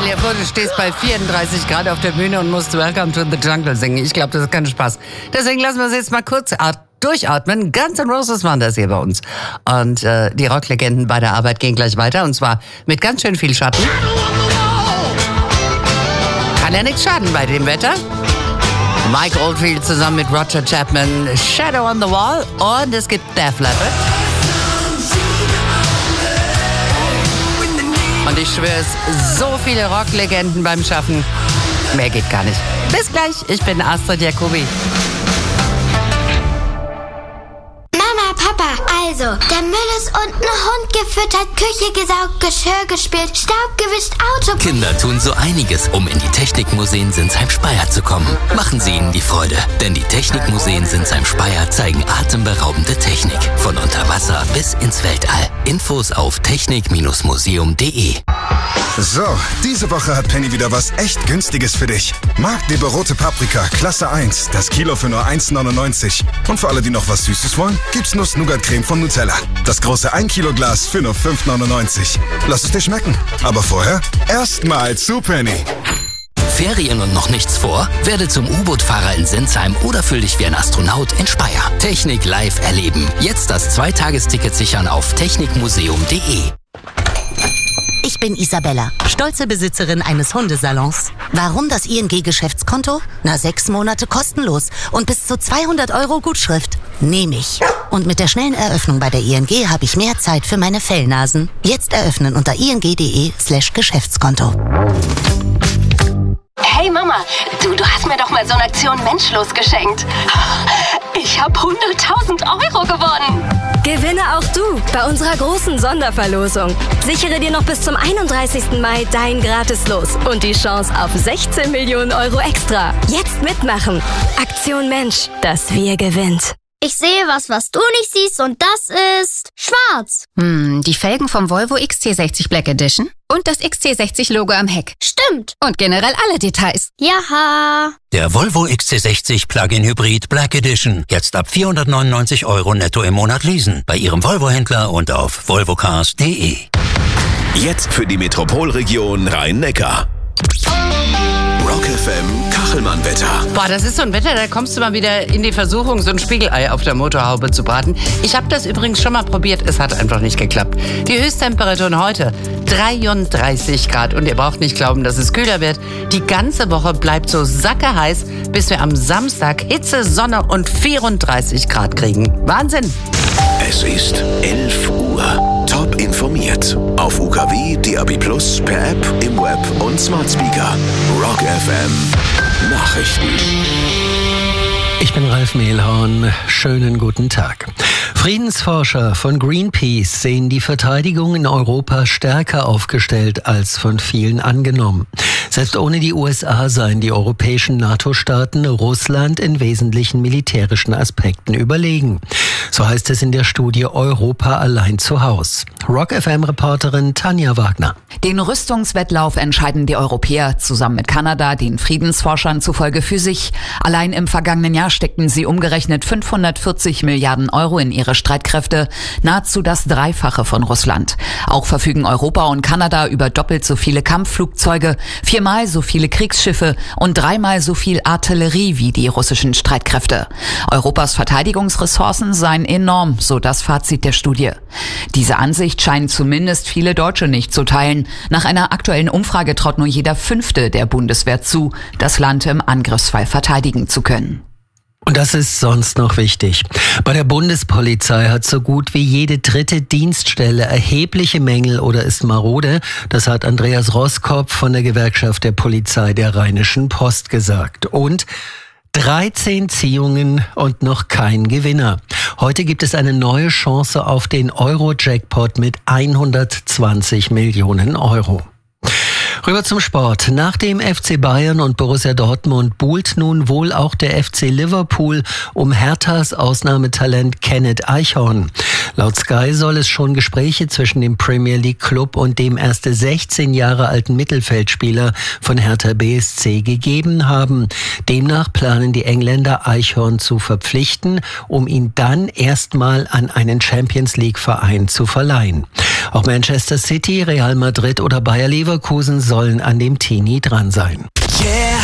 Stell dir vor, du stehst bei 34 Grad auf der Bühne und musst Welcome to the Jungle singen. Ich glaube, das ist kein Spaß. Deswegen lassen wir uns jetzt mal kurz durchatmen. Guns N' Roses waren das hier bei uns. Und die Rocklegenden bei der Arbeit gehen gleich weiter. Und zwar mit ganz schön viel Schatten. Kann ja nichts schaden bei dem Wetter. Mike Oldfield zusammen mit Roger Chapman, Shadow on the Wall. Und es gibt Def Leppard. Und ich schwöre es, so viele Rocklegenden beim Schaffen. Mehr geht gar nicht. Bis gleich, ich bin Astrid Jacobi. Papa, also, der Müll ist unten, Hund gefüttert, Küche gesaugt, Geschirr gespielt, Staub gewischt, Auto... Kinder tun so einiges, um in die Technikmuseen Sinsheim-Speyer zu kommen. Machen Sie ihnen die Freude, denn die Technikmuseen Sinsheim-Speyer zeigen atemberaubende Technik. Von unter Wasser bis ins Weltall. Infos auf technik-museum.de. So, diese Woche hat Penny wieder was echt Günstiges für dich. Magdeburg rote Paprika, Klasse 1, das Kilo für nur 1,99. Und für alle, die noch was Süßes wollen, gibt's Nuss-Nougat-Creme von Nutella. Das große 1 Kilo Glas für nur 5,99. Lass es dir schmecken. Aber vorher erstmal zu Penny. Ferien und noch nichts vor? Werde zum U-Boot-Fahrer in Sinsheim oder fühl dich wie ein Astronaut in Speyer. Technik live erleben. Jetzt das 2-Tagesticket sichern auf technikmuseum.de. Ich bin Isabella, stolze Besitzerin eines Hundesalons. Warum das ING-Geschäftskonto? 6 Monate kostenlos und bis zu 200 € Gutschrift. Nehme ich. Und mit der schnellen Eröffnung bei der ING habe ich mehr Zeit für meine Fellnasen. Jetzt eröffnen unter ing.de/Geschäftskonto. Hey Mama, du hast mir doch mal so eine Aktion Menschlos geschenkt. Ich habe 100.000 € gewonnen. Gewinne auch du bei unserer großen Sonderverlosung. Sichere dir noch bis zum 31. Mai dein Gratis-Los und die Chance auf 16 Millionen € extra. Jetzt mitmachen. Aktion Mensch, das Wir gewinnt. Ich sehe was du nicht siehst und das ist schwarz. Die Felgen vom Volvo XC60 Black Edition und das XC60-Logo am Heck. Stimmt. Und generell alle Details. Jaha. Der Volvo XC60 Plug-in Hybrid Black Edition. Jetzt ab 499 € netto im Monat leasen. Bei Ihrem Volvo-Händler und auf volvocars.de. Jetzt für die Metropolregion Rhein-Neckar. Rock FM Kachelmann-Wetter. Boah, das ist so ein Wetter, da kommst du mal wieder in die Versuchung, so ein Spiegelei auf der Motorhaube zu braten. Ich habe das übrigens schon mal probiert, es hat einfach nicht geklappt. Die Höchsttemperaturen heute 33 Grad und ihr braucht nicht glauben, dass es kühler wird. Die ganze Woche bleibt so sackeheiß, bis wir am Samstag Hitze, Sonne und 34 Grad kriegen. Wahnsinn! Es ist 11 Uhr. Top informiert. Auf UKW, DAB+, per App, im Web und Smart Speaker. Rock FM Nachrichten. Ich bin Ralf Mehlhorn. Schönen guten Tag. Friedensforscher von Greenpeace sehen die Verteidigung in Europa stärker aufgestellt als von vielen angenommen. Selbst ohne die USA seien die europäischen NATO-Staaten Russland in wesentlichen militärischen Aspekten überlegen. So heißt es in der Studie Europa allein zu Haus. Rock-FM-Reporterin Tanja Wagner. Den Rüstungswettlauf entscheiden die Europäer zusammen mit Kanada, den Friedensforschern zufolge für sich. Allein im vergangenen Jahr steckten sie umgerechnet 540 Milliarden € in ihre Streitkräfte, nahezu das Dreifache von Russland. Auch verfügen Europa und Kanada über doppelt so viele Kampfflugzeuge, 4-mal so viele Kriegsschiffe und 3-mal so viel Artillerie wie die russischen Streitkräfte. Europas Verteidigungsressourcen seien enorm, so das Fazit der Studie. Diese Ansicht scheinen zumindest viele Deutsche nicht zu teilen. Nach einer aktuellen Umfrage traut nur jeder Fünfte der Bundeswehr zu, das Land im Angriffsfall verteidigen zu können. Und das ist sonst noch wichtig. Bei der Bundespolizei hat so gut wie jede dritte Dienststelle erhebliche Mängel oder ist marode. Das hat Andreas Roskopf von der Gewerkschaft der Polizei der Rheinischen Post gesagt. Und 13 Ziehungen und noch kein Gewinner. Heute gibt es eine neue Chance auf den Euro-Jackpot mit 120 Millionen €. Rüber zum Sport. Nach dem FC Bayern und Borussia Dortmund buhlt nun wohl auch der FC Liverpool um Herthas Ausnahmetalent Kenneth Eichhorn. Laut Sky soll es schon Gespräche zwischen dem Premier League Club und dem erst 16 Jahre alten Mittelfeldspieler von Hertha BSC gegeben haben. Demnach planen die Engländer, Eichhorn zu verpflichten, um ihn dann erstmal an einen Champions-League-Verein zu verleihen. Auch Manchester City, Real Madrid oder Bayer Leverkusen sollen an dem Teenie dran sein.